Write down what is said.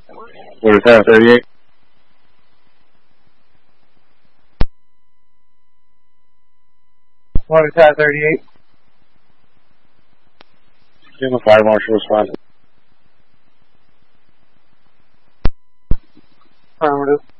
Where's that, 38? What is that, 38? Give the fire marshal response. Affirmative.